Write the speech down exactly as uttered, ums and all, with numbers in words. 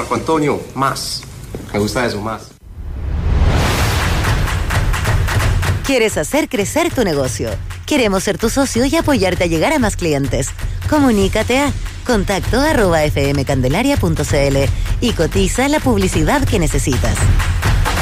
Marco Antonio, más. Me gusta eso, más. ¿Quieres hacer crecer tu negocio? Queremos ser tu socio y apoyarte a llegar a más clientes. Comunícate a contacto arroba fmcandelaria punto cl y cotiza la publicidad que necesitas.